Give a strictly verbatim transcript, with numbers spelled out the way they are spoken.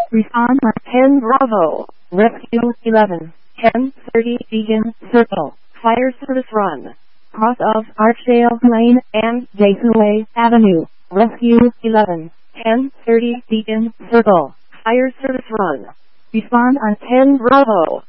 Respond on ten Bravo. Rescue eleven. ten thirty Beacon Circle. Fire service run. Cross of Archdale Lane and Jaseway Avenue. Rescue eleven. ten thirty Beacon Circle. Fire service run. Respond on ten Bravo.